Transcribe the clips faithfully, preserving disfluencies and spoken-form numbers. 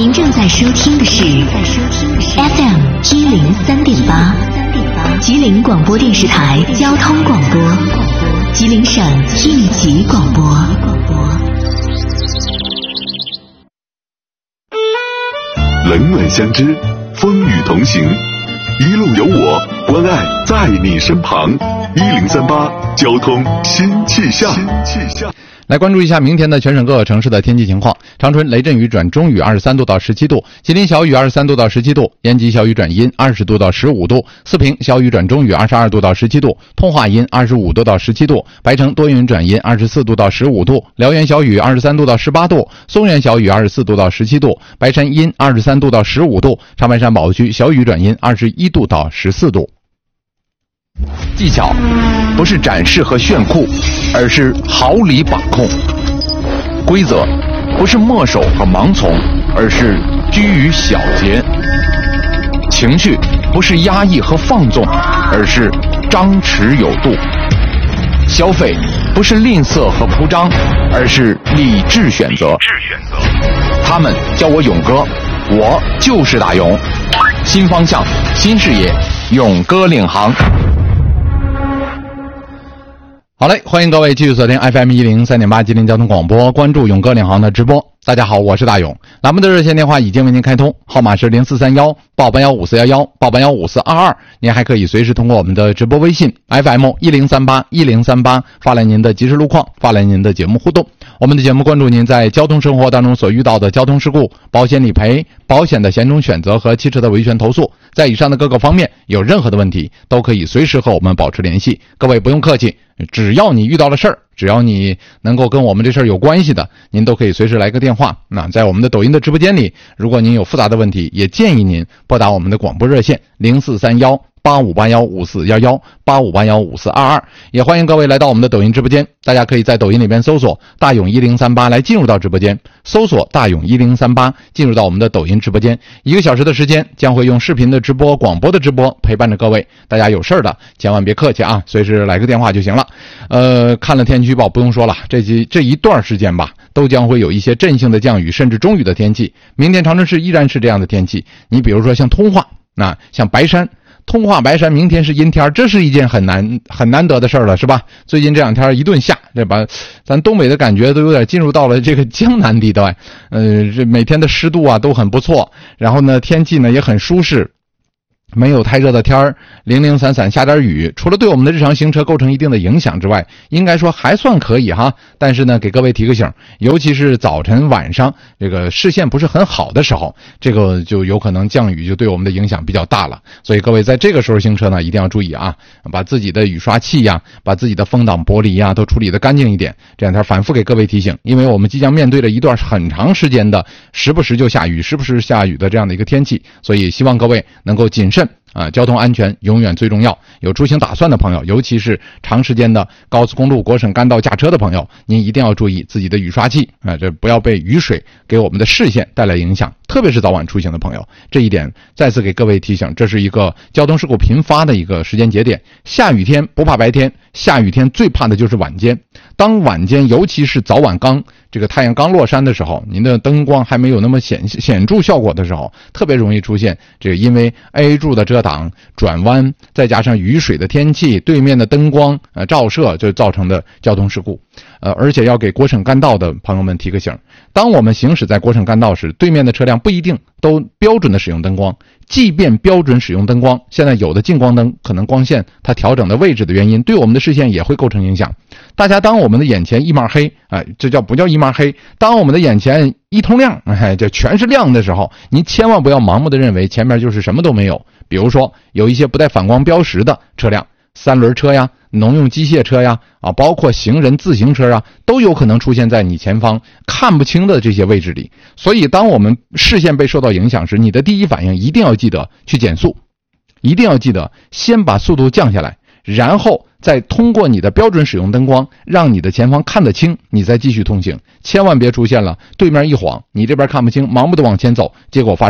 您正在收听的是 F M 一零三点八，吉林广播电视台交通广播，吉林省应急广播。 冷暖相知，风雨同行，一路有我，关爱在你身旁。一零三八交通新气象。新气象。 来关注一下明天的全省各个城市的天气情况。长春雷阵雨转中雨，二十三度到十七度；吉林小雨，二十三度到十七度；延吉小雨转阴，二十度到十五度；四平小雨转中雨，二十二度到十七度；通化阴，二十五度到十七度；白城多云转阴，二十四度到十五度；辽源小雨，二十三度到十八度；松原小雨，二十四度到十七度；白山阴，二十三度到十五度；长白山保护区小雨转阴，二十一度到十四度。 技巧不是展示和炫酷，而是毫厘把控；规则不是墨守和盲从，而是居于小节；情绪不是压抑和放纵，而是张弛有度；消费不是吝啬和铺张，而是理智选择。他们叫我勇哥，我就是大勇。新方向，新视野，勇哥领航。 好嘞，欢迎各位继续锁定 F M 一零三点八吉林交通广播，关注勇哥领航的直播。大家好，我是大勇。栏目的热线电话已经为您开通，号码是零四三幺八八幺五四一一八八幺五四二二。您还可以随时通过我们的直播微信 F M 一零三八一零三八发来您的即时路况，发来您的节目互动。我们的节目关注您在交通生活当中所遇到的交通事故、保险理赔、保险的险种选择和汽车的维权投诉。在以上的各个方面有任何的问题，都可以随时和我们保持联系。各位不用客气，只要你遇到了事儿，只要你能够跟我们这事儿有关系的，您都可以随时来个电话。那在我们的抖音的直播间里，如果您有复杂的问题，也建议您拨打我们的广播热线零四三幺八五八幺五四一一八五八幺五四二二。也欢迎各位来到我们的抖音直播间，大家可以在抖音里边搜索大勇一零三八来进入到直播间，搜索大勇一零三八进入到我们的抖音直播间。一个小时的时间将会用视频的直播、广播的直播陪伴着各位。大家有事儿的千万别客气啊，随时来个电话就行了。呃，看了天气预报不用说了，这几这一段时间吧，都将会有一些阵性的降雨甚至中雨的天气。明天长春市依然是这样的天气。你比如说像通化，那像白山通化白山明天是阴天，这是一件很难很难得的事儿了，是吧？最近这两天一顿下，这把咱东北的感觉都有点进入到了这个江南地带。呃，这每天的湿度啊都很不错，然后呢天气呢也很舒适。没有太热的天儿，零零散散下点雨，除了对我们的日常行车构成一定的影响之外，应该说还算可以哈。但是呢，给各位提个醒，尤其是早晨晚上这个视线不是很好的时候，这个就有可能降雨，就对我们的影响比较大了。所以各位在这个时候行车呢，一定要注意啊，把自己的雨刷器呀，把自己的风挡玻璃呀都处理得干净一点。这两天反复给各位提醒，因为我们即将面对着一段很长时间的时不时就下雨，时不时下雨的这样的一个天气，所以希望各位能够谨慎。啊，交通安全永远最重要。有出行打算的朋友，尤其是长时间的高速公路、国省干道驾车的朋友，您一定要注意自己的雨刷器啊，这不要被雨水给我们的视线带来影响。特别是早晚出行的朋友，这一点再次给各位提醒，这是一个交通事故频发的一个时间节点。下雨天不怕白天，下雨天最怕的就是晚间。当晚间，尤其是早晚刚这个太阳刚落山的时候，您的灯光还没有那么显显著效果的时候，特别容易出现这个因为 A 柱的遮挡、转弯，再加上雨水的天气，对面的灯光呃照射，就造成的交通事故。呃，而且要给国省干道的朋友们提个醒，当我们行驶在国省干道时，对面的车辆不一定都标准的使用灯光。即便标准使用灯光，现在有的近光灯可能光线它调整的位置的原因，对我们的视线也会构成影响。大家当我们的眼前一抹黑，哎，这叫不叫一抹黑？当我们的眼前一通亮，哎，这全是亮的时候，您千万不要盲目的认为前面就是什么都没有。比如说有一些不带反光标识的车辆，三轮车呀、农用机械车呀，啊，包括行人自行车啊，都有可能出现在你前方看不清的这些位置里。所以当我们视线被受到影响时，你的第一反应一定要记得去减速，一定要记得先把速度降下来，然后再通过你的标准使用灯光让你的前方看得清，你再继续通行。千万别出现了对面一晃，你这边看不清，盲目的往前走，结果发生的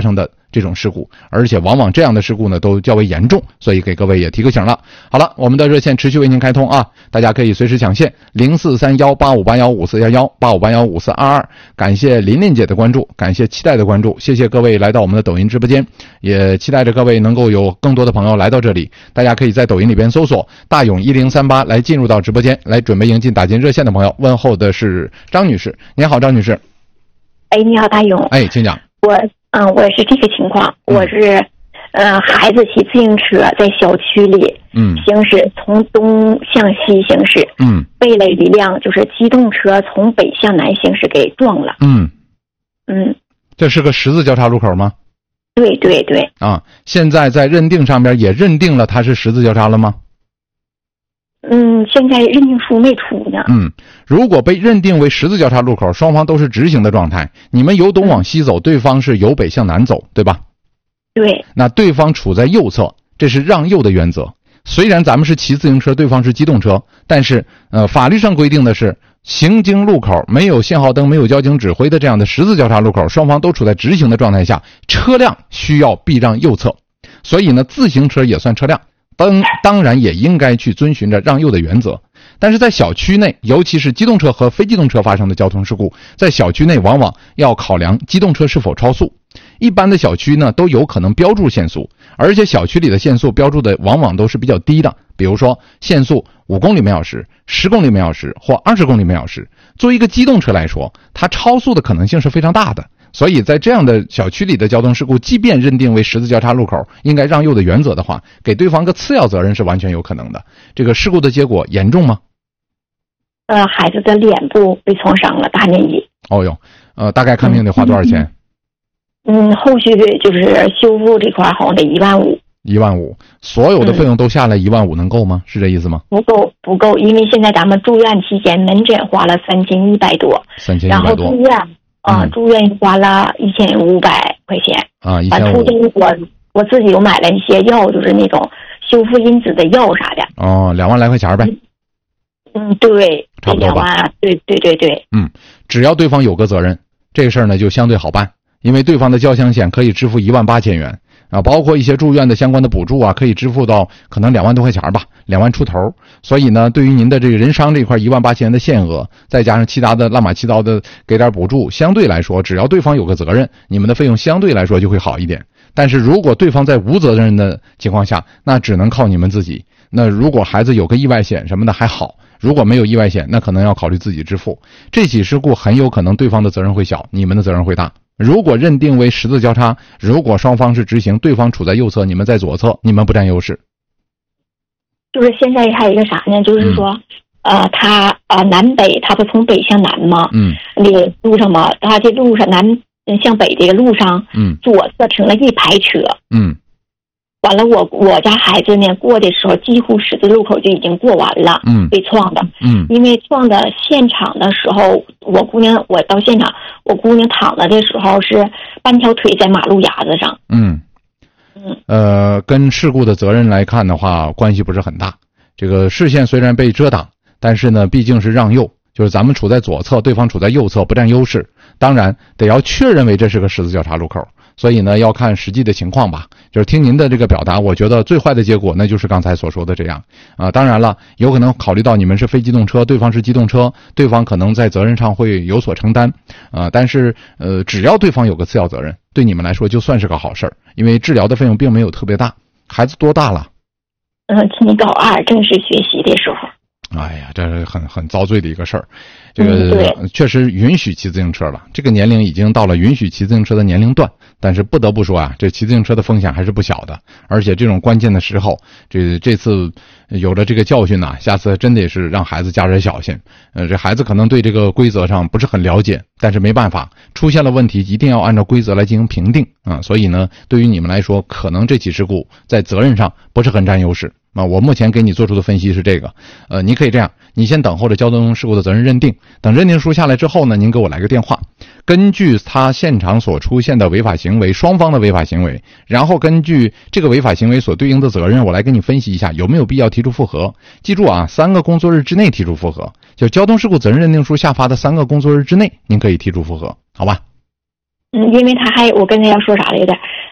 这种事故，而且往往这样的事故呢都较为严重，所以给各位也提个醒了。好了，我们的热线持续为您开通啊，大家可以随时抢线零四三幺八五八幺五四幺幺八五八幺五四二二。感谢琳琳姐的关注，感谢期待的关注，谢谢各位来到我们的抖音直播间，也期待着各位能够有更多的朋友来到这里。大家可以在抖音里边搜索大勇一零三八来进入到直播间，来准备迎进打进热线的朋友。问候的是张女士，您好，张女士。 哎，你好，大勇。 哎，请讲。 我嗯，我是这个情况， 嗯、 我是呃，孩子骑自行车在小区里嗯行驶，从东向西行驶， 嗯， 被了一辆就是机动车从北向南行驶给撞了。 嗯嗯， 这是个十字交叉路口吗？ 对对对。 啊，现在在认定上边也认定了它是十字交叉了吗？ 嗯，现在认定书没出呢。 嗯，如果被认定为十字交叉路口，双方都是直行的状态，你们由东往西走，对方是由北向南走，对吧？ 对。 那对方处在右侧，这是让右的原则。虽然咱们是骑自行车，对方是机动车，但是呃，法律上规定的是，行经路口没有信号灯、没有交警指挥的这样的十字交叉路口，双方都处在直行的状态下，车辆需要避让右侧。所以呢，自行车也算车辆。当当然也应该去遵循着让右的原则，但是在小区内，尤其是机动车和非机动车发生的交通事故，在小区内往往要考量机动车是否超速。一般的小区呢都有可能标注限速，而且小区里的限速标注的往往都是比较低的，比如说限速五公里每小时、十公里每小时或二十公里每小时。作为一个机动车来说，它超速的可能性是非常大的。所以在这样的小区里的交通事故，即便认定为十字交叉路口应该让右的原则的话，给对方个次要责任是完全有可能的。这个事故的结果严重吗？ 呃，孩子的脸部被创伤了，大面积。 哦哟，呃，大概看病得花多少钱？ 嗯，后续就是修复这块好像得一万五。 一万五，所有的费用都下来一万五，能够吗？是这意思吗？ 不够，不够，因为现在咱们住院期间门诊花了三千一百多， 三千一百多， 然后住院啊、嗯，住院花了一千五百块钱啊，一千五。 出诊我我自己又买了一些药，就是那种修复因子的药啥的。 哦，两万来块钱呗。 嗯，对， 差不多吧。 两万，对对对对。 嗯，只要对方有个责任，这个事儿呢就相对好办，因为对方的交强险可以支付一万八千元。啊，包括一些住院的相关的补助啊，可以支付到可能两万多块钱吧，两万出头。所以呢，对于您的这个人伤这一块一万八千元的限额，再加上其他的乱码七糟的给点补助，相对来说，只要对方有个责任，你们的费用相对来说就会好一点。但是如果对方在无责任的情况下，那只能靠你们自己。那如果孩子有个意外险什么的还好，如果没有意外险，那可能要考虑自己支付。这起事故很有可能对方的责任会小，你们的责任会大。如果认定为十字交叉，如果双方是直行，对方处在右侧，你们在左侧，你们不占优势。 就是现在还有一个啥呢？就是说，嗯、呃，他呃南北，他不从北向南吗？ 嗯。 那个路上嘛，他这路上南向北这个路上， 嗯， 左侧停了一排车。 嗯。 完了我，我我家孩子呢过的时候，几乎十字路口就已经过完了， 嗯， 被撞的， 嗯， 因为撞的现场的时候，我姑娘我到现场，我姑娘躺着的时候是半条腿在马路牙子上， 嗯， 嗯， 呃，跟事故的责任来看的话，关系不是很大。这个视线虽然被遮挡，但是呢，毕竟是让右，就是咱们处在左侧，对方处在右侧，不占优势。当然得要确认为这是个十字交叉路口。所以呢，要看实际的情况吧。就是听您的这个表达，我觉得最坏的结果那就是刚才所说的这样啊。当然了，有可能考虑到你们是非机动车，对方是机动车，对方可能在责任上会有所承担啊。但是呃，只要对方有个次要责任，对你们来说就算是个好事儿，因为治疗的费用并没有特别大。孩子多大了？ 嗯，今年高二，正式学习的时候。 哎呀，这是很很遭罪的一个事儿。这个确实允许骑自行车了，这个年龄已经到了允许骑自行车的年龄段。但是不得不说啊，这骑自行车的风险还是不小的。而且这种关键的时候，这这次有了这个教训呐、啊，下次真得是让孩子加点小心。呃，这孩子可能对这个规则上不是很了解，但是没办法，出现了问题一定要按照规则来进行评定啊。所以呢，对于你们来说，可能这起事故在责任上不是很占优势。啊，我目前给你做出的分析是这个，呃，你可以这样，你先等候着交通事故的责任认定，等认定书下来之后呢，您给我来个电话，根据他现场所出现的违法行为，双方的违法行为，然后根据这个违法行为所对应的责任，我来给你分析一下有没有必要提出复核。记住啊，三个工作日之内提出复核，就交通事故责任认定书下发的三个工作日之内，您可以提出复核，好吧？ 嗯，因为他还我跟他要说啥来着？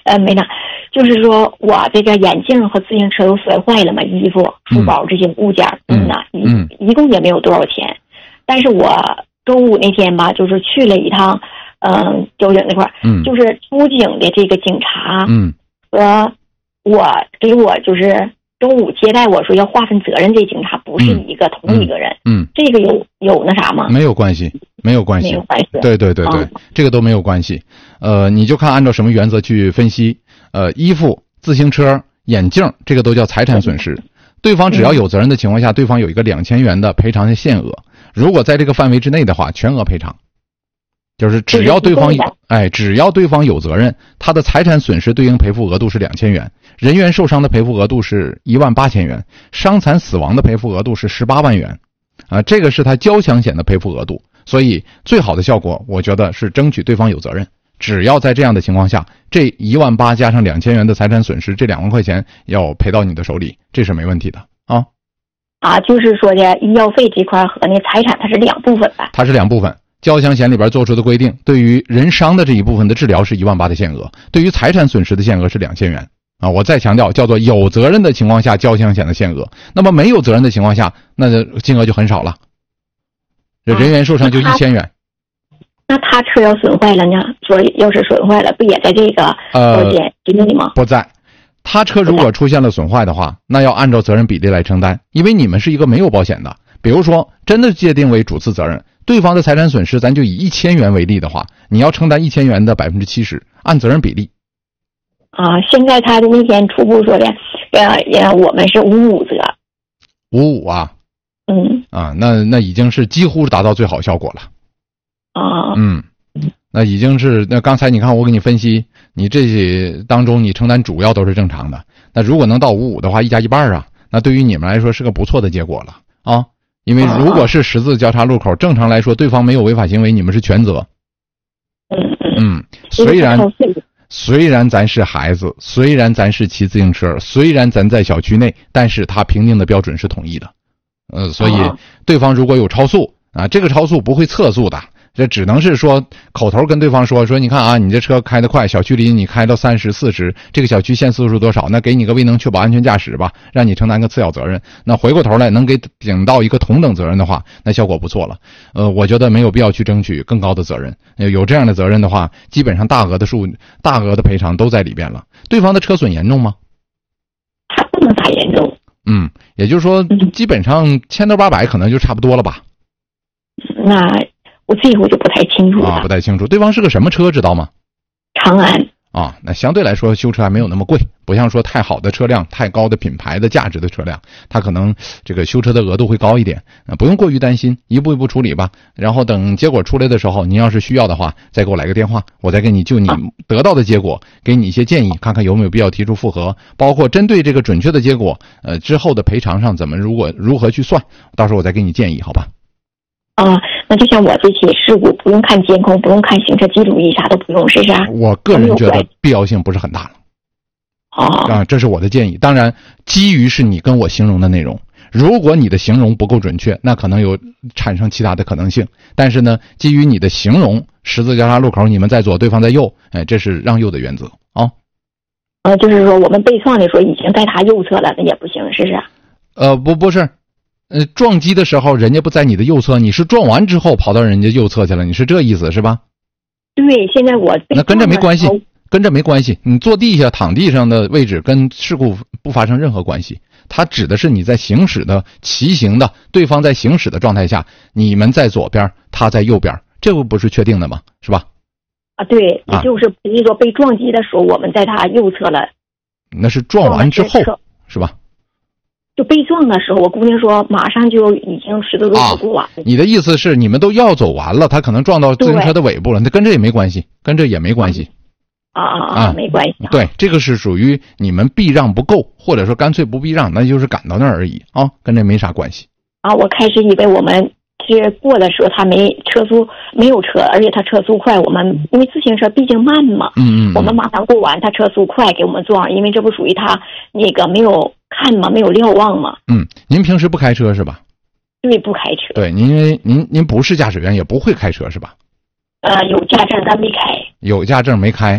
呃没呢，就是说我这个眼镜和自行车都摔坏了嘛，衣服、书包这些物件，嗯呐， 嗯一一共也没有多少钱，但是我周五那天吧，就是去了一趟，嗯，交警那块儿， 嗯， 就是出警的这个警察， 嗯， 和我给我就是周五接待我说要划分责任，这警察不是一个、嗯、同一个人， 嗯， 这个有有那啥吗？ 没有关系，没有关系， 没有关系， 对对对对、嗯，这个都没有关系。呃，你就看按照什么原则去分析，呃，衣服、自行车、眼镜，这个都叫财产损失。对方只要有责任的情况下，对方有一个两千元的赔偿的限额，如果在这个范围之内的话，全额赔偿。就是只要对方有，哎，只要对方有责任，他的财产损失对应赔付额度是两千元，人员受伤的赔付额度是一万八千元，伤残死亡的赔付额度是十八万元，啊，这个是他交强险的赔付额度。所以最好的效果，我觉得是争取对方有责任。只要在这样的情况下，这一万八加上两千元的财产损失，这两万块钱要赔到你的手里，这是没问题的啊。 啊，就是说的医药费这块和那财产它是两部分吧？ 它是两部分。交强险里边做出的规定，对于人伤的这一部分的治疗是一万八的限额，对于财产损失的限额是两千元啊。我再强调，叫做有责任的情况下交强险的限额，那么没有责任的情况下，那金额就很少了。这人员受伤就一千元。 那他车要损坏了呢？说要是损坏了，不也在这个保险之内吗？ 不在。他车如果出现了损坏的话，那要按照责任比例来承担，因为你们是一个没有保险的。比如说，真的界定为主次责任，对方的财产损失，咱就以一千元为例的话，你要承担一千元的百分之七十，按责任比例。 啊，现在他的那天初步说的，呃，我们是五五折。 五五啊？ 嗯。 啊，那那已经是几乎达到最好效果了。 啊。 嗯。那已经是，那刚才你看我给你分析，你这些当中你承担主要都是正常的。那如果能到五五的话，一加一半啊，那对于你们来说是个不错的结果了啊。因为如果是十字交叉路口，正常来说对方没有违法行为，你们是全责。嗯，虽然虽然咱是孩子，虽然咱是骑自行车，虽然咱在小区内，但是他评定的标准是统一的。呃，所以对方如果有超速啊，这个超速不会测速的。这只能是说口头跟对方说说，你看啊，你这车开得快，小区里你开到三十、四十，这个小区限速是多少？那给你个未能确保安全驾驶吧，让你承担个次要责任。那回过头来能给顶到一个同等责任的话，那效果不错了。呃，我觉得没有必要去争取更高的责任。有这样的责任的话，基本上大额的数、大额的赔偿都在里边了。对方的车损严重吗？ 他不能太严重。 嗯，也就是说，基本上千多八百可能就差不多了吧。 那。我这个我就不太清楚了啊，不太清楚。对方是个什么车，知道吗？ 长安啊，那相对来说修车还没有那么贵，不像说太好的车辆、太高的品牌的价值的车辆，它可能这个修车的额度会高一点，啊，不用过于担心，一步一步处理吧。然后等结果出来的时候，您要是需要的话，再给我来个电话，我再给你就你得到的结果给你一些建议，看看有没有必要提出复核，包括针对这个准确的结果，呃，之后的赔偿上怎么如果如何去算，到时候我再给你建议，好吧？ 啊，那就像我这些事故不用看监控，不用看行车记录仪，啥都不用，是啥？ 我个人觉得必要性不是很大了。 啊， 啊，这是我的建议。当然，基于是你跟我形容的内容，如果你的形容不够准确，那可能有产生其他的可能性。但是呢，基于你的形容，十字交叉路口你们在左，对方在右，哎，这是让右的原则啊。 呃，就是说我们被撞的时候已经在他右侧了，那也不行，是不是？ 呃，不，不是。呃，撞击的时候人家不在你的右侧，你是撞完之后跑到人家右侧去了，你是这意思是吧？ 对，现在我那跟这没关系，跟这没关系。你坐地下、躺地上的位置跟事故不发生任何关系。它指的是你在行驶的、骑行的，对方在行驶的状态下，你们在左边，他在右边，这个不是确定的吗？是吧？ 啊，对，也就是比如说被撞击的时候，我们在他右侧了。 那是撞完之后，是吧？ 就被撞的时候，我姑娘说马上就已经十字路口过完了。 你的意思是你们都要走完了，他可能撞到自行车的尾部了，那跟这也没关系，跟这也没关系。 啊啊啊！没关系。 对，这个是属于你们避让不够，或者说干脆不避让，那就是赶到那儿而已啊，跟这没啥关系。 啊，我开始以为我们是过的时候他没车速，没有车，而且他车速快，我们因为自行车毕竟慢嘛， 嗯嗯， 我们马上过完，他车速快给我们撞，因为这不属于他那个没有看嘛，没有瞭望嘛。 嗯，您平时不开车是吧？ 对，不开车。 对，您因为您您不是驾驶员，也不会开车是吧？ 呃，有驾证但没开。 有驾证没开。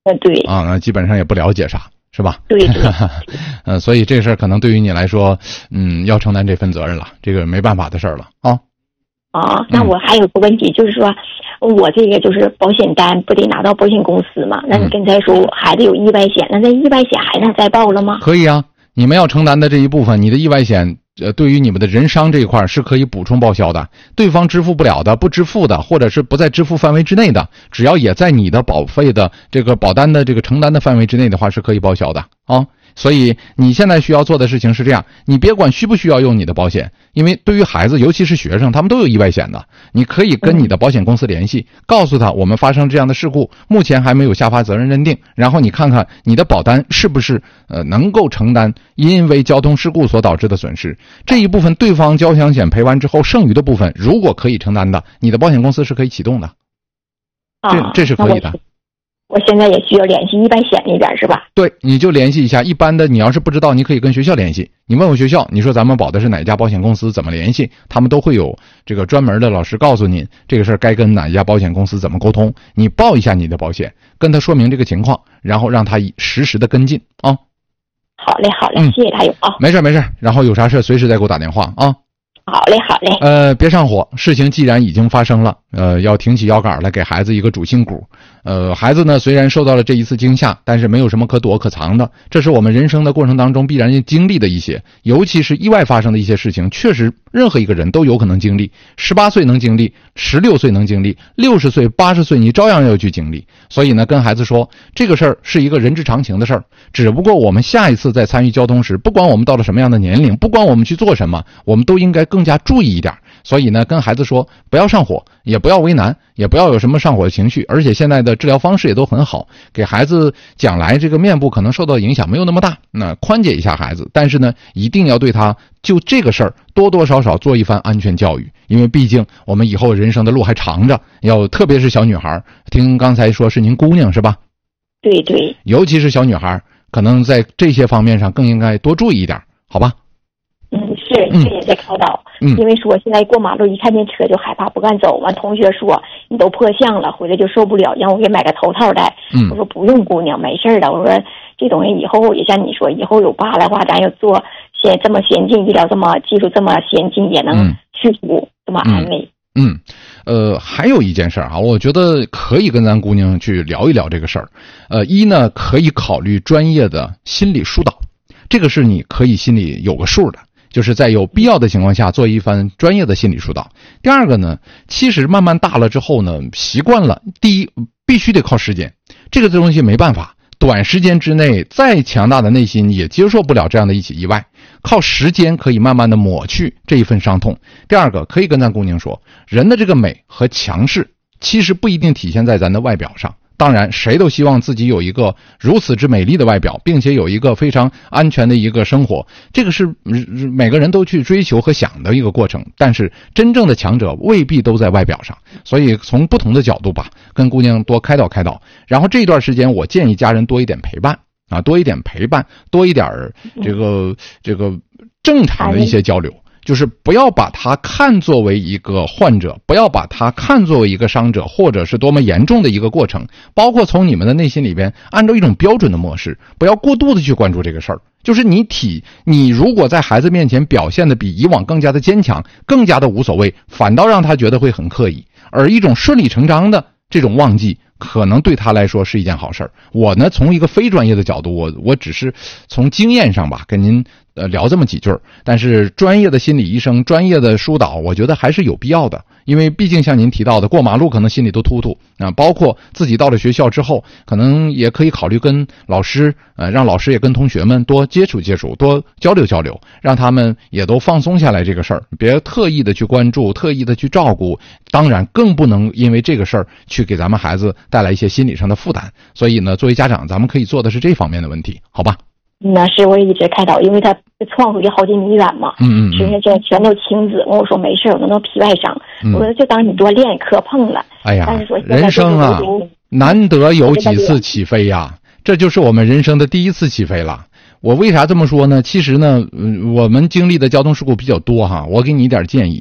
嗯，对。 啊，那基本上也不了解啥，是吧？ 对对。 呃，所以这事儿可能对于你来说，嗯，要承担这份责任了，这个没办法的事儿了啊。 啊，那我还有个问题，就是说，我这个就是保险单不得拿到保险公司嘛？那你刚才说孩子有意外险，那这意外险还能再报了吗？ 可以啊，你们要承担的这一部分，你的意外险，呃，对于你们的人伤这一块是可以补充报销的。对方支付不了的、不支付的，或者是不在支付范围之内的，只要也在你的保费的这个保单的这个承担的范围之内的话，是可以报销的啊。所以你现在需要做的事情是这样，你别管需不需要用你的保险，因为对于孩子，尤其是学生，他们都有意外险的，你可以跟你的保险公司联系，告诉他我们发生这样的事故，目前还没有下发责任认定，然后你看看你的保单是不是呃能够承担因为交通事故所导致的损失。这一部分对方交强险赔完之后，剩余的部分如果可以承担的，你的保险公司是可以启动的，这这是可以的。 我现在也需要联系意外险那边是吧？ 对，你就联系一下。一般的，你要是不知道，你可以跟学校联系。你问问学校，你说咱们保的是哪家保险公司，怎么联系？他们都会有这个专门的老师告诉您这个事儿该跟哪家保险公司怎么沟通。你报一下你的保险，跟他说明这个情况，然后让他实时的跟进啊。 好嘞，好嘞，嗯、谢谢大勇啊。 没事没事，然后有啥事随时再给我打电话啊。 好嘞，好嘞。 呃，别上火，事情既然已经发生了，呃，要挺起腰杆来，给孩子一个主心骨。呃，孩子呢，虽然受到了这一次惊吓，但是没有什么可躲可藏的，这是我们人生的过程当中必然经历的一些，尤其是意外发生的一些事情，确实任何一个人都有可能经历。十八岁能经历，十六岁能经历，六十岁、八十岁你照样要去经历。所以呢，跟孩子说，这个事儿是一个人之常情的事儿，只不过我们下一次在参与交通时，不管我们到了什么样的年龄，不管我们去做什么，我们都应该更加注意一点。所以呢，跟孩子说，不要上火，也不要为难，也不要有什么上火的情绪，而且现在的治疗方式也都很好，给孩子将来这个面部可能受到影响没有那么大，那宽解一下孩子，但是呢，一定要对他就这个事儿多多少少做一番安全教育，因为毕竟我们以后人生的路还长着，要特别是小女孩，听刚才说是您姑娘是吧？ 对对， 尤其是小女孩，可能在这些方面上更应该多注意一点，好吧？ 嗯，是，这也在开导。 嗯， 因为说现在过马路一看见车就害怕不敢走，完同学说你都破相了，回来就受不了，让我给买个头套戴。 嗯， 我说不用姑娘，没事的。我说这东西以后也像你说，以后有疤的话，咱要做先这么先进医疗，这么技术这么先进，也能去除、嗯、这么安慰。 嗯，呃，还有一件事儿啊，我觉得可以跟咱姑娘去聊一聊这个事儿。呃，一呢，可以考虑专业的心理疏导，这个是你可以心里有个数的。就是在有必要的情况下做一番专业的心理疏导。第二个呢，其实慢慢大了之后呢，习惯了，第一必须得靠时间，这个东西没办法，短时间之内再强大的内心也接受不了这样的一起意外，靠时间可以慢慢的抹去这一份伤痛。第二个，可以跟咱姑娘说，人的这个美和强势其实不一定体现在咱的外表上，当然谁都希望自己有一个如此之美丽的外表，并且有一个非常安全的一个生活，这个是每个人都去追求和想的一个过程，但是真正的强者未必都在外表上，所以从不同的角度吧，跟姑娘多开导开导。然后这段时间我建议家人多一点陪伴啊，多一点陪伴，多一点这个这个正常的一些交流，就是不要把他看作为一个患者，不要把他看作为一个伤者，或者是多么严重的一个过程，包括从你们的内心里边按照一种标准的模式，不要过度的去关注这个事儿。就是你体你如果在孩子面前表现的比以往更加的坚强，更加的无所谓，反倒让他觉得会很刻意，而一种顺理成章的这种忘记可能对他来说是一件好事儿。我呢，从一个非专业的角度，我我只是从经验上吧跟您呃聊这么几句，但是专业的心理医生、专业的疏导，我觉得还是有必要的。因为毕竟像您提到的，过马路可能心里都突突啊，包括自己到了学校之后，可能也可以考虑跟老师，呃，让老师也跟同学们多接触接触，多交流交流，让他们也都放松下来这个事儿，别特意的去关注，特意的去照顾。当然，更不能因为这个事儿去给咱们孩子带来一些心理上的负担。所以呢，作为家长，咱们可以做的是这方面的问题，好吧？ 那是我也一直开导，因为他窜出去好几米远嘛， 嗯嗯， 身上这全都青紫，我说没事，我能都皮外伤，嗯、我说就当你多练磕碰了。 哎呀， 但是说人生啊，难得有几次起飞呀，这就是我们人生的第一次起飞了。我为啥这么说呢？其实呢，嗯，我们经历的交通事故比较多哈，我给你一点建议。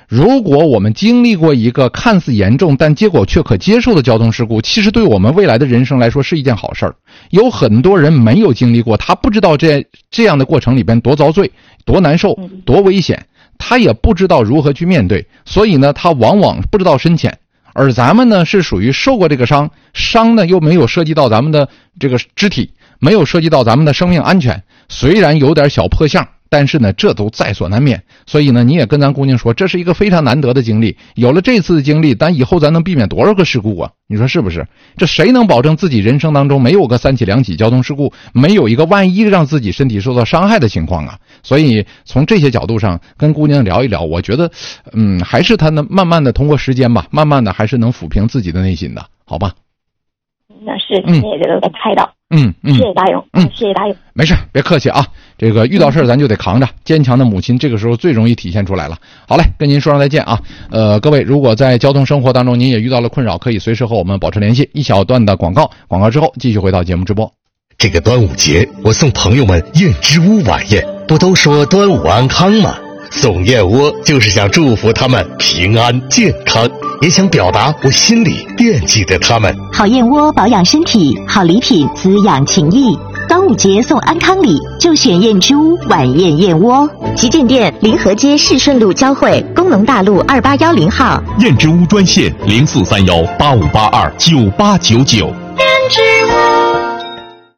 如果我们经历过一个看似严重但结果却可接受的交通事故，其实对我们未来的人生来说是一件好事儿。有很多人没有经历过，他不知道这这样的过程里边多遭罪、多难受、多危险，他也不知道如何去面对，所以呢，他往往不知道深浅。而咱们呢，是属于受过这个伤，伤呢又没有涉及到咱们的这个肢体，没有涉及到咱们的生命安全，虽然有点小破相，但是呢，这都在所难免。所以呢，你也跟咱姑娘说，这是一个非常难得的经历。有了这次的经历，咱以后咱能避免多少个事故啊？你说是不是？这谁能保证自己人生当中没有个三起两起交通事故，没有一个万一让自己身体受到伤害的情况啊？所以从这些角度上跟姑娘聊一聊，我觉得，嗯，还是她能慢慢的通过时间吧，慢慢的还是能抚平自己的内心的，好吧？ 那是，谢谢这个开导。 嗯嗯， 谢谢大勇，嗯，谢谢大勇。 没事，别客气啊。这个遇到事儿咱就得扛着，坚强的母亲这个时候最容易体现出来了。好嘞，跟您说声再见啊。呃，各位，如果在交通生活当中您也遇到了困扰，可以随时和我们保持联系。一小段的广告，广告之后继续回到节目直播。 这个端午节，我送朋友们燕之屋晚宴，不都说端午安康吗？送燕窝就是想祝福他们平安健康，也想表达我心里惦记着他们。 好燕窝保养身体，好礼品滋养情谊。端午节送安康礼，就选燕之屋晚宴燕窝。旗舰店临河街市顺路交汇，工农大路二八幺零号。 燕之屋专线零四三幺八五八二九八九九。燕之屋。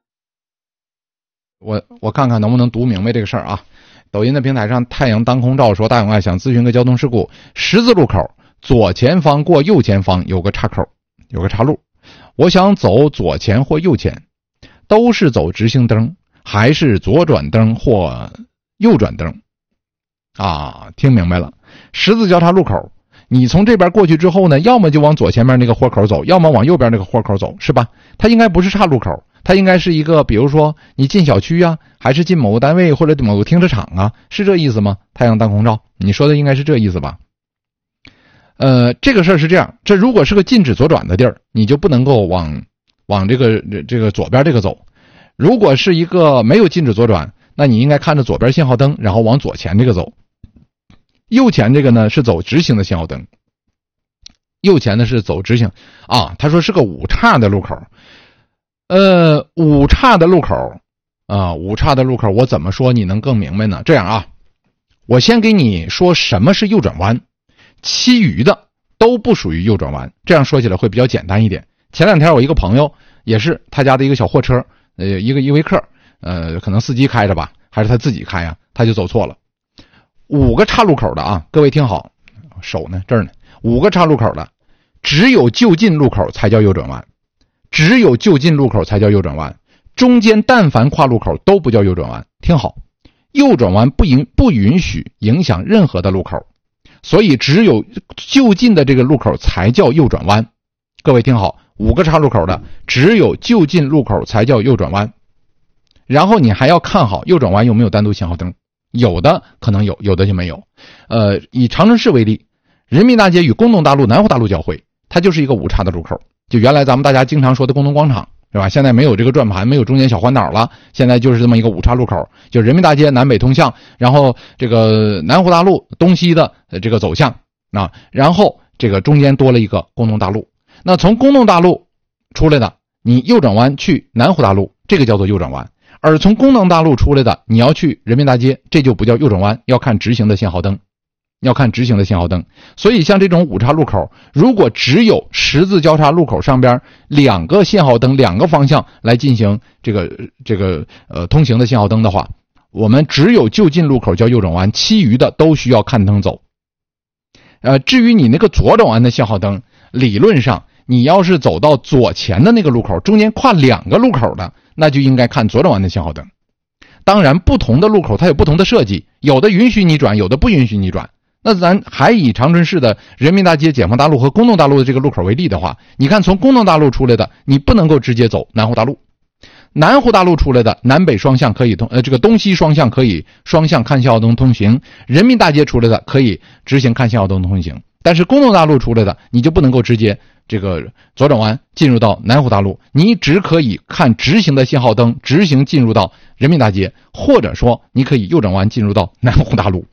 我我看看能不能读明白这个事儿啊。抖音的平台上，太阳当空照说，大勇爱想咨询个交通事故，十字路口左前方过右前方有个岔口，有个岔路，我想走左前或右前，都是走直行灯还是左转灯或右转灯啊？听明白了，十字交叉路口，你从这边过去之后呢，要么就往左前面那个豁口走，要么往右边那个豁口走，是吧？它应该不是岔路口，它应该是一个，比如说你进小区啊，还是进某个单位或者某个停车场啊，是这意思吗？太阳当空照，你说的应该是这意思吧？呃，这个事儿是这样，这如果是个禁止左转的地儿，你就不能够往往这个这个左边这个走。如果是一个没有禁止左转，那你应该看着左边信号灯，然后往左前这个走。右前这个呢是走直行的信号灯，右前的是走直行啊。他说是个五岔的路口。呃，五岔的路口啊，五岔的路口，我怎么说你能更明白呢？这样啊，我先给你说什么是右转弯，其余的都不属于右转弯，这样说起来会比较简单一点。前两天我一个朋友也是他家的一个小货车，呃，一个依维柯，呃，可能司机开着吧，还是他自己开啊，他就走错了。五个岔路口的啊，各位听好，手呢这儿呢，五个岔路口的，只有就近路口才叫右转弯。只有就近路口才叫右转弯，中间但凡跨路口都不叫右转弯。听好，右转弯不允不允许影响任何的路口，所以只有就近的这个路口才叫右转弯。各位听好，五个岔路口的，只有就近路口才叫右转弯。然后你还要看好右转弯有没有单独信号灯，有的可能有，有的就没有。呃，以长春市为例，人民大街与工农大路、南湖大路交汇，它就是一个五岔的路口。就原来咱们大家经常说的工农广场，是吧？现在没有这个转盘，没有中间小环岛了，现在就是这么一个五岔路口，就人民大街南北通向，然后这个南湖大路东西的这个走向啊，然后这个中间多了一个工农大路。那从工农大路出来的，你右转弯去南湖大路，这个叫做右转弯；而从工农大路出来的，你要去人民大街，这就不叫右转弯，要看直行的信号灯。要看直行的信号灯。所以像这种五岔路口，如果只有十字交叉路口上边两个信号灯，两个方向来进行这个这个呃通行的信号灯的话，我们只有就近路口叫右转弯，其余的都需要看灯走。呃，至于你那个左转弯的信号灯，理论上你要是走到左前的那个路口，中间跨两个路口的，那就应该看左转弯的信号灯。当然不同的路口它有不同的设计，有的允许你转，有的不允许你转。那咱还以长春市的人民大街、解放大路和工农大路的这个路口为例的话，你看从工农大路出来的，你不能够直接走南湖大路。南湖大路出来的南北双向可以通，呃，这个东西双向可以双向看信号灯通行。人民大街出来的可以直行看信号灯通行。但是工农大路出来的，你就不能够直接这个左转弯进入到南湖大路，你只可以看直行的信号灯，直行进入到人民大街，或者说你可以右转弯进入到南湖大路。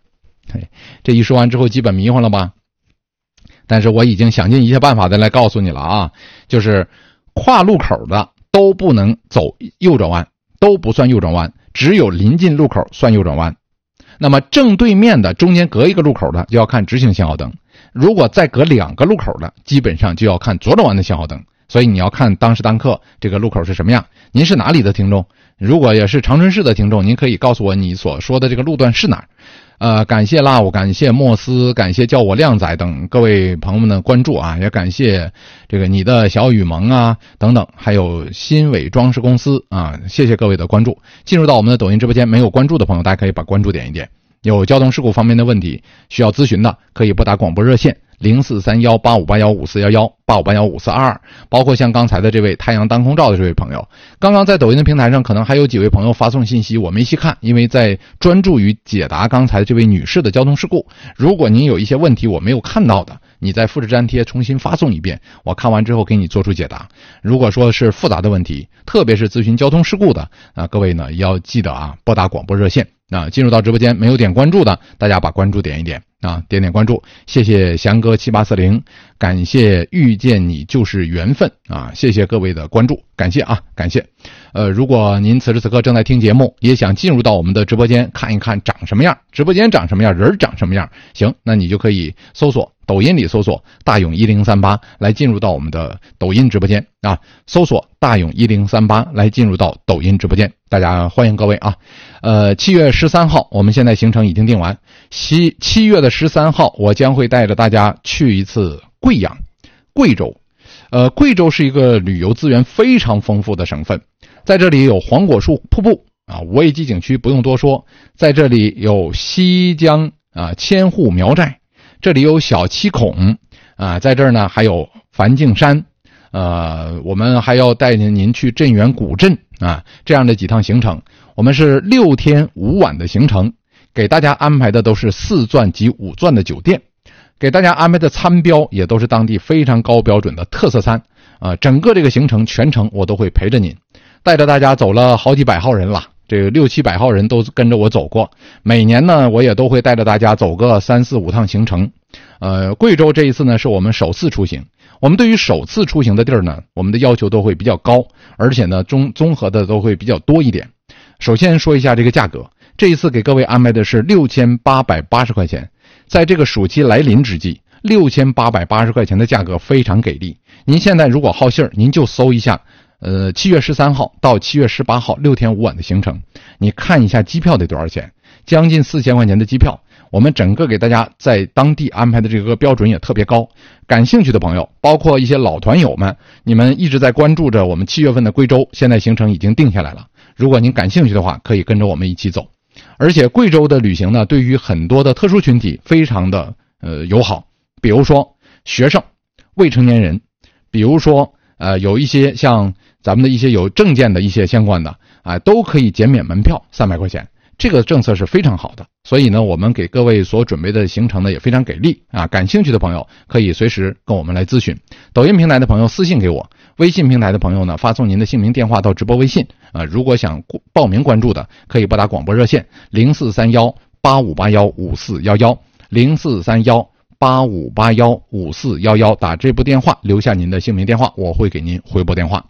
嘿，这一说完之后基本迷糊了吧？但是我已经想尽一切办法的来告诉你了啊，就是跨路口的都不能走右转弯，都不算右转弯，只有临近路口算右转弯。那么正对面的中间隔一个路口的就要看直行信号灯，如果再隔两个路口的基本上就要看左转弯的信号灯。所以你要看当时当刻这个路口是什么样。您是哪里的听众？如果也是长春市的听众，您可以告诉我你所说的这个路段是哪儿。呃，感谢辣舞，感谢莫斯，感谢叫我靓仔等各位朋友们的关注啊，也感谢这个你的小雨萌啊等等，还有新伟装饰公司啊，谢谢各位的关注。进入到我们的抖音直播间，没有关注的朋友，大家可以把关注点一点。有交通事故方面的问题需要咨询的，可以拨打广播热线零四三幺八五八幺五四幺幺八五八幺五四二二，包括像刚才的这位太阳当空照的这位朋友，刚刚在抖音的平台上可能还有几位朋友发送信息，我没细看，因为在专注于解答刚才这位女士的交通事故。如果您有一些问题我没有看到的，你再复制粘贴重新发送一遍，我看完之后给你做出解答。如果说是复杂的问题，特别是咨询交通事故的啊，各位呢要记得啊，拨打广播热线。啊，进入到直播间没有点关注的，大家把关注点一点啊，点点关注。谢谢翔哥七八四零，感谢遇见你就是缘分啊，谢谢各位的关注，感谢啊，感谢。呃，如果您此时此刻正在听节目，也想进入到我们的直播间看一看长什么样，直播间长什么样，人长什么样，行，那你就可以搜索抖音里搜索大勇一零三八来进入到我们的抖音直播间啊，搜索大勇一零三八来进入到抖音直播间，大家欢迎各位啊。呃，七月十三号，我们现在行程已经定完。七七月的十三号，我将会带着大家去一次贵阳，贵州。呃，贵州是一个旅游资源非常丰富的省份，在这里有黄果树瀑布啊，五 A 级景区不用多说，在这里有西江啊千户苗寨，这里有小七孔啊，在这儿呢还有梵净山。呃，我们还要带您去镇远古镇啊，这样的几趟行程。我们是六天五晚的行程，给大家安排的都是四钻及五钻的酒店，给大家安排的餐标也都是当地非常高标准的特色餐啊。整个这个行程全程我都会陪着您，带着大家走了好几百号人了，这个六七百号人都跟着我走过。每年呢，我也都会带着大家走个三四五趟行程。呃，贵州这一次呢是我们首次出行。我们对于首次出行的地儿呢，我们的要求都会比较高，而且呢综综合的都会比较多一点。首先说一下这个价格，这一次给各位安排的是六千八百八十块钱，在这个暑期来临之际，六千八百八十块钱的价格非常给力。您现在如果好信儿，您就搜一下呃七月十三号到七月十八号六天五晚的行程，你看一下机票得多少钱，将近四千块钱的机票。我们整个给大家在当地安排的这个标准也特别高，感兴趣的朋友，包括一些老团友们，你们一直在关注着我们七月份的贵州，现在行程已经定下来了。如果您感兴趣的话，可以跟着我们一起走。而且贵州的旅行呢，对于很多的特殊群体非常的呃友好，比如说学生、未成年人，比如说呃有一些像咱们的一些有证件的一些相关的啊、呃，都可以减免门票三百块钱。这个政策是非常好的，所以呢，我们给各位所准备的行程呢也非常给力啊！感兴趣的朋友可以随时跟我们来咨询。抖音平台的朋友私信给我，微信平台的朋友呢发送您的姓名电话到直播微信啊。如果想报名关注的，可以拨打广播热线零四三幺八五八幺五四幺幺零四三幺八五八幺五四幺幺，打这部电话留下您的姓名电话，我会给您回拨电话。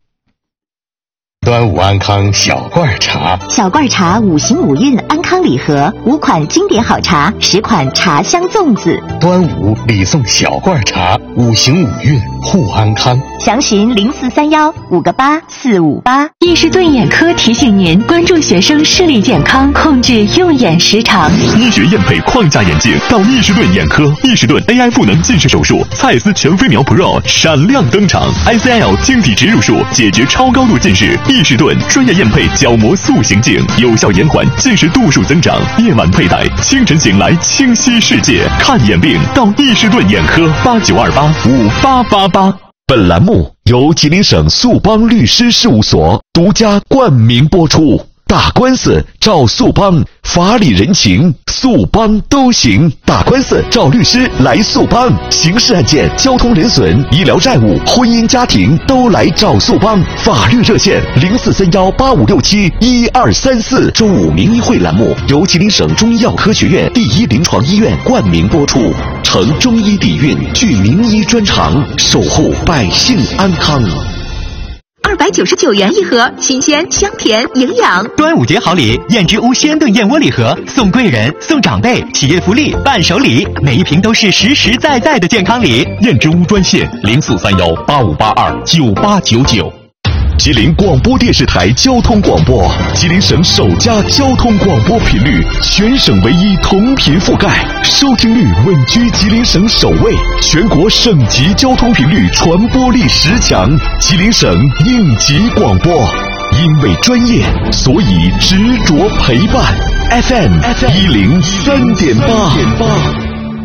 端午安康小罐茶， 小罐茶五行五运安康礼盒，五款经典好茶，十款茶香粽子。 端午礼送小罐茶，五行五运护安康。 详询零四三幺五个八四五八。 易士顿眼科提醒您关注学生视力健康，控制用眼时长。 医学验配框架眼镜到易士顿眼科，易士顿 A I 赋能近视手术，蔡司全飞秒 Pro 闪亮登场 ，I C L 晶体植入术解决超高度近视。易士顿专业验配角膜塑形镜，有效延缓近视度数增长。夜晚佩戴，清晨醒来清晰世界。看眼病到易士顿眼科，八九二八五八八八。本栏目由吉林省速邦律师事务所独家冠名播出。 打官司找速帮，法理人情速帮都行。打官司找律师来速帮，刑事案件、交通人损、医疗债务、婚姻家庭都来找速帮。法律热线零四三幺八五六七一二三四。周五名医会栏目由吉林省中医药科学院第一临床医院冠名播出，承中医底蕴，具名医专长，守护百姓安康。 二百九十九元一盒，新鲜、香甜、营养。 端午节好礼，燕之屋鲜炖燕窝礼盒，送贵人、送长辈，企业福利、伴手礼，每一瓶都是实实在在的健康礼。 燕之屋专线零四三幺八五八二九八九九。吉林广播电视台交通广播，吉林省首家交通广播频率，全省唯一同频覆盖，收听率稳居吉林省首位，全国省级交通频率传播力十强，吉林省应急广播。因为专业，所以执着陪伴。F M 一零三点八。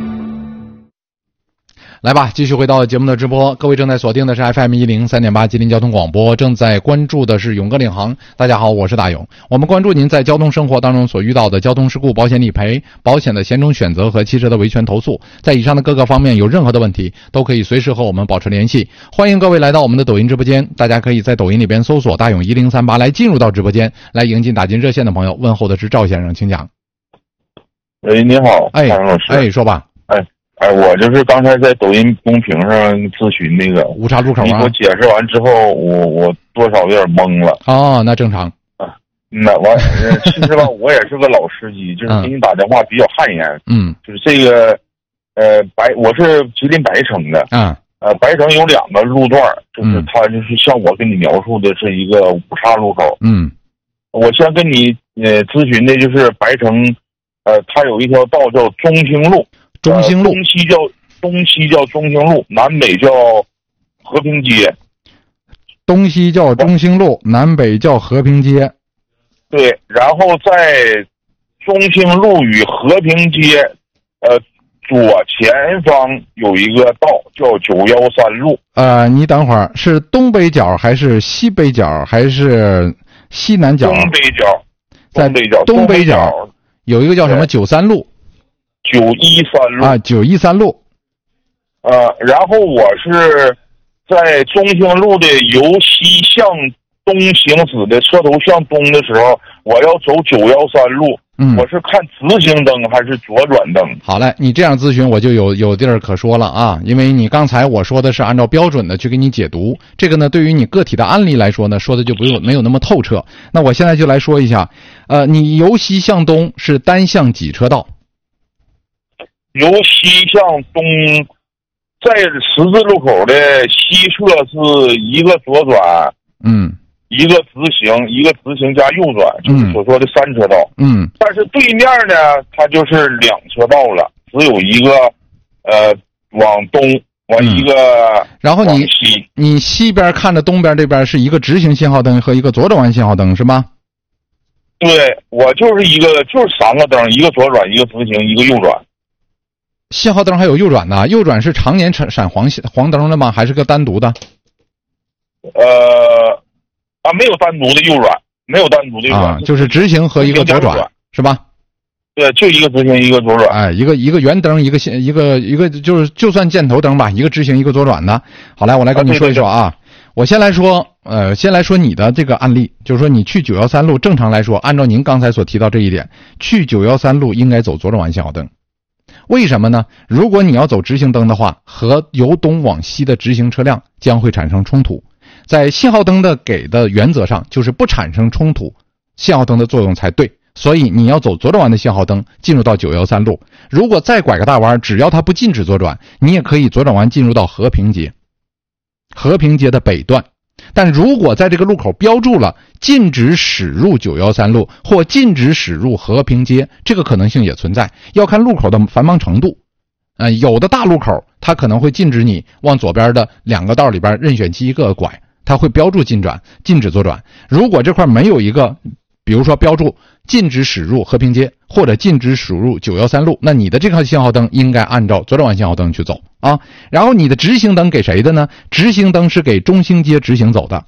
来吧，继续回到节目的直播。各位正在锁定的是 F M 一零三点八吉林交通广播，正在关注的是勇哥领航。大家好，我是大勇。我们关注您在交通生活当中所遇到的交通事故、保险理赔、保险的险种选择和汽车的维权投诉。在以上的各个方面有任何的问题，都可以随时和我们保持联系。欢迎各位来到我们的抖音直播间，大家可以在抖音里边搜索大勇一零三八来进入到直播间，来迎进打进热线的朋友。问候的是赵先生，请讲。 喂，你好， 哎， 大勇老师。 哎，说吧。 哎。哎，我就是刚才在抖音公屏上咨询那个无岔路口啊， 你给我解释完之后，我我多少有点懵了。 哦，那正常。 啊，那完，其实吧，我也是个老司机，就是给你打电话比较汗颜。 嗯， 就是这个，呃，白，我是吉林白城的。 嗯。 呃，白城有两个路段，就是它就是像我跟你描述的是一个五岔路口。 嗯。 我先跟你呃咨询的就是白城，呃，它有一条道叫中兴路。 中兴路、 呃、东西叫东西叫中兴路，南北叫和平街。 东西叫中兴路，南北叫和平街。 对，然后在中兴路与和平街，呃，左前方有一个道叫九幺三路。 呃，你等会儿，是东北角还是西北角还是西南角？ 东北角， 在东北角， 东北角有一个叫什么九三路。 九一三路啊，九一三路， 呃，然后我是在中兴路的由西向东行驶的车头向东的时候，我要走九幺三路， 嗯， 我是看直行灯还是左转灯？ 好嘞，你这样咨询我就有有地儿可说了啊，因为你刚才我说的是按照标准的去给你解读，这个呢，对于你个体的案例来说呢，说的就不用没有那么透彻。那我现在就来说一下，呃，你由西向东是单向几车道？ 由西向东，在十字路口的西侧是一个左转， 嗯， 一个直行，一个直行加右转，就是所说的三车道。 嗯， 但是对面呢，它就是两车道了，只有一个，呃，往东，往一个、嗯， 然后你西， 你西边看着东边这边是一个直行信号灯和一个左转弯信号灯，是吗？ 对，我就是一个，就是三个灯，一个左转，一个直行，一个右转。 信号灯还有右转的，右转是常年闪闪黄黄灯的吗？还是个单独的？ 呃，啊，没有单独的右转，没有单独的右转， 啊，就是直行和一个左转，是吧？ 对，就一个直行，一个左转。 哎，一个一个圆灯，一个线，一个一个就是就算箭头灯吧，一个直行，一个左转的。好，来，我来跟你说一说啊。啊对对对，我先来说，呃，先来说你的这个案例，就是说你去九幺三路，正常来说，按照您刚才所提到这一点，去九幺三路应该走左转弯信号灯。为什么呢？如果你要走直行灯的话，和由东往西的直行车辆将会产生冲突。在信号灯的给的原则上，就是不产生冲突，信号灯的作用才对。所以你要走左转弯的信号灯进入到九幺三路，如果再拐个大弯，只要它不禁止左转，你也可以左转弯进入到和平街，和平街的北段。但如果在这个路口标注了禁止驶入九幺三路或禁止驶入和平街，这个可能性也存在，要看路口的繁忙程度。呃，有的大路口它可能会禁止你往左边的两个道里边任选其一个拐，它会标注禁转，禁止左转。如果这块没有一个，比如说标注禁止驶入和平街或者禁止驶入九幺三路，那你的这个信号灯应该按照左转弯信号灯去走啊。然后你的直行灯给谁的呢？直行灯是给中兴街直行走的。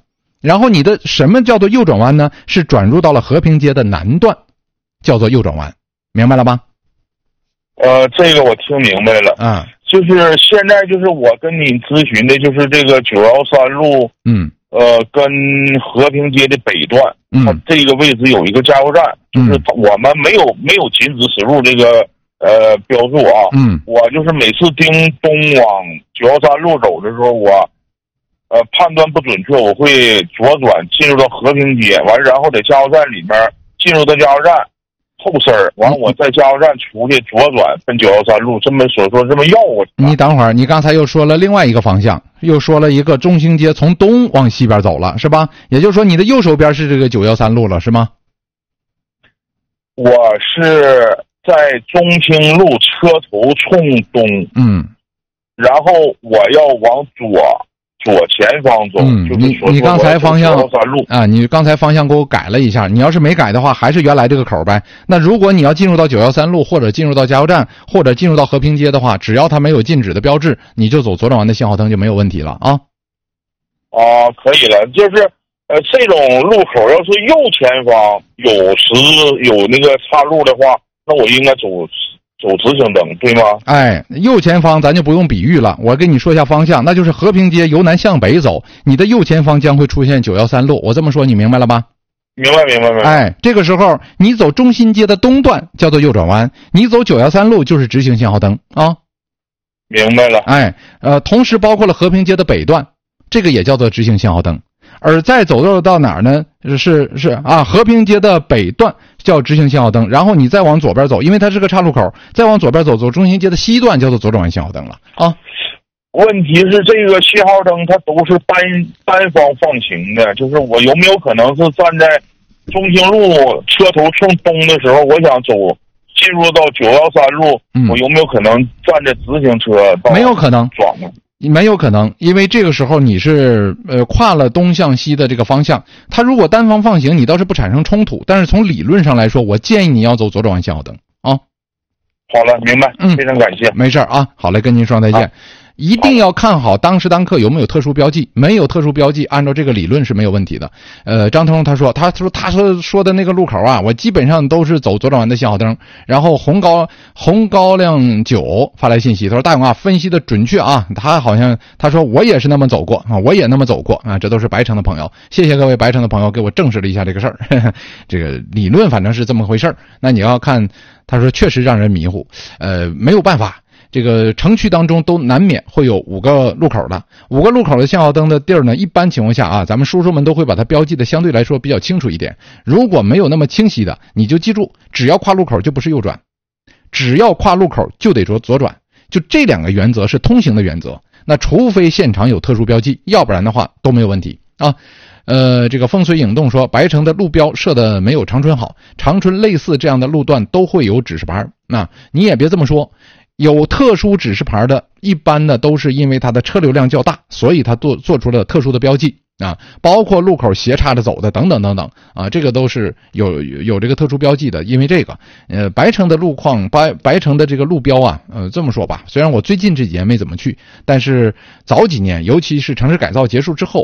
然后你的什么叫做右转弯呢？是转入到了和平街的南段，叫做右转弯，明白了吧？ 呃，这个我听明白了。 啊， 就是现在就是我跟你咨询的就是这个九幺三路， 嗯， 呃，跟和平街的北段， 嗯， 它这个位置有一个加油站，就是我们没有没有禁止驶入这个呃标注啊， 嗯， 我就是每次盯东往九幺三路走的时候，我呃判断不准确，我会左转进入到和平街，完然后在加油站里面进入到加油站后身儿，完了我在加油站出去左转奔九幺三路，这么所说这么绕过去。 你等会儿，你刚才又说了另外一个方向，又说了一个中兴街从东往西边走了，是吧？也就是说你的右手边是这个九幺三路了，是吗？ 我是在中兴路车头冲东， 嗯， 然后我要往左左前方走， 嗯， 就是你你刚才方向三路啊，你刚才方向给我改了一下，你要是没改的话，还是原来这个口呗。那如果你要进入到九幺三路，或者进入到加油站，或者进入到和平街的话，只要它没有禁止的标志，你就走左转弯的信号灯就没有问题了啊。 啊，可以了，就是呃，这种路口要是右前方有时有那个岔路的话，那我应该走走直行灯，对吗？ 哎，右前方咱就不用比喻了，我跟你说一下方向，那就是和平街由南向北走，你的右前方将会出现九幺三路，我这么说你明白了吧？ 明白明白明白。 哎，这个时候你走中心街的东段叫做右转弯，你走九幺三路就是直行信号灯啊。 明白了。 哎，呃，同时包括了和平街的北段，这个也叫做直行信号灯。而再走到到哪儿呢？是是啊，和平街的北段叫直行信号灯，然后你再往左边走，因为它是个岔路口，再往左边走，走中兴街的西段叫做左转弯信号灯了啊。 问题是这个信号灯它都是单单方放行的，就是我有没有可能是站在中兴路车头冲东的时候，我想走进入到九幺三路，嗯，我有没有可能站在直行车道？ 没有可能转呢？ 没有可能，因为这个时候你是呃跨了东向西的这个方向，它如果单方放行，你倒是不产生冲突，但是从理论上来说，我建议你要走左转弯信号灯啊。 好了，明白，嗯，非常感谢， 没事啊，好嘞，跟您说再见。一定要看好当时当刻有没有特殊标记，没有特殊标记，按照这个理论是没有问题的。呃，张通他说，他说他说说的那个路口啊，我基本上都是走左转弯的信号灯。然后红高红高粱九发来信息，他说大勇啊，分析的准确啊，他好像他说我也是那么走过啊，我也那么走过啊，这都是白城的朋友，谢谢各位白城的朋友给我证实了一下这个事儿，这个理论反正是这么回事儿。那你要看，他说确实让人迷糊，呃，没有办法。这个城区当中都难免会有五个路口的，五个路口的信号灯的地儿呢，一般情况下啊，咱们叔叔们都会把它标记的相对来说比较清楚一点。如果没有那么清晰的，你就记住，只要跨路口就不是右转，只要跨路口就得说左转，就这两个原则是通行的原则。那除非现场有特殊标记，要不然的话都没有问题啊。呃，这个风随影动说，白城的路标设的没有长春好，长春类似这样的路段都会有指示牌。那你也别这么说。有特殊指示牌的，一般呢都是因为它的车流量较大，所以它做做出了特殊的标记啊，包括路口斜插着走的等等等等啊，这个都是有有有这个特殊标记的。因为这个，呃，白城的路况，白白城的这个路标啊，呃，这么说吧，虽然我最近这几年没怎么去，但是早几年，尤其是城市改造结束之后，